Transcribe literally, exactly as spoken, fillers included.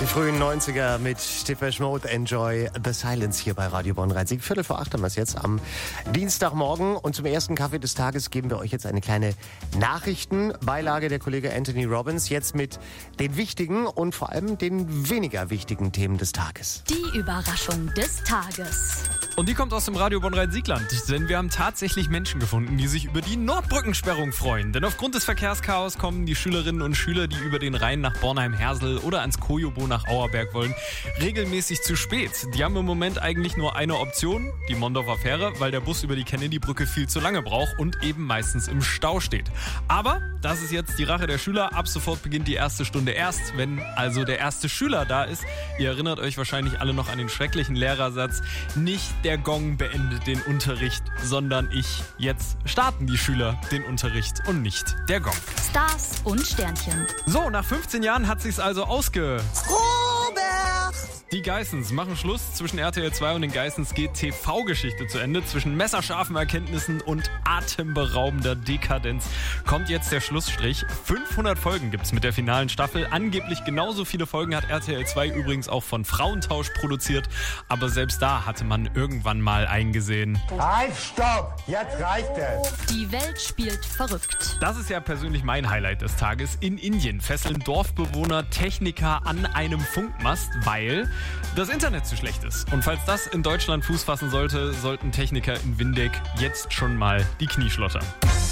Die frühen neunziger mit Depeche Mode, Enjoy the Silence hier bei Radio Bonn-Rhein-Sieg. Viertel vor acht haben wir es jetzt am Dienstagmorgen. Und zum ersten Kaffee des Tages geben wir euch jetzt eine kleine Nachrichtenbeilage. Der Kollege Anthony Robbins jetzt mit den wichtigen und vor allem den weniger wichtigen Themen des Tages. Die Überraschung des Tages. Und die kommt aus dem Radio Bonn-Rhein-Siegland, denn wir haben tatsächlich Menschen gefunden, die sich über die Nordbrückensperrung freuen. Denn aufgrund des Verkehrschaos kommen die Schülerinnen und Schüler, die über den Rhein nach Bornheim-Hersel oder ans Kojobo nach Auerberg wollen, regelmäßig zu spät. Die haben im Moment eigentlich nur eine Option, die Mondorfer Fähre, weil der Bus über die Kennedy-Brücke viel zu lange braucht und eben meistens im Stau steht. Aber das ist jetzt die Rache der Schüler. Ab sofort beginnt die erste Stunde erst, wenn also der erste Schüler da ist. Ihr erinnert euch wahrscheinlich alle noch an den schrecklichen Lehrersatz: Nicht der Gong beendet den Unterricht, sondern ich. Jetzt starten die Schüler den Unterricht und nicht der Gong. Stars und Sternchen. So, nach fünfzehn Jahren hat sich's also ausge... Robert! Die Geissens machen Schluss. Zwischen R T L zwei und den Geissens geht T V-Geschichte zu Ende. Zwischen messerscharfen Erkenntnissen und atemberaubender Dekadenz kommt jetzt der Schlussstrich. fünfhundert Folgen gibt's mit der finalen Staffel. Angeblich genauso viele Folgen hat R T L zwei übrigens auch von Frauentausch produziert. Aber selbst da hatte man irgendwann mal eingesehen: Halt, stopp! Jetzt reicht es! Die Welt spielt verrückt. Das ist ja persönlich mein Highlight des Tages. In Indien fesseln Dorfbewohner Techniker an einem Funkmast, weil das Internet zu schlecht ist. Und falls das in Deutschland Fuß fassen sollte, sollten Techniker in Windeck jetzt schon mal die Knie schlottern.